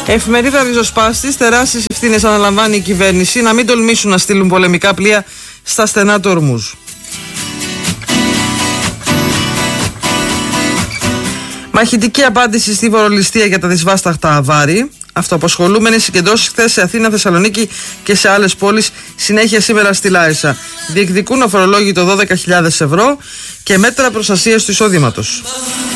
Εφημερίδα Ριζοσπάστης, τεράστιες ευθύνες αναλαμβάνει η κυβέρνηση να μην τολμήσουν να στείλουν πολεμικά πλοία στα στενά του Ορμούζ. Μαχητική απάντηση στη βορολιστία για τα δυσβάσταχτα αβάρη. Αυτοαπασχολούμενοι συγκεντρώσεις χθες σε Αθήνα, Θεσσαλονίκη και σε άλλες πόλεις, συνέχεια σήμερα στη Λάρισα. Διεκδικούν αφορολόγητο 12.000 ευρώ και μέτρα προστασίας του εισόδηματος.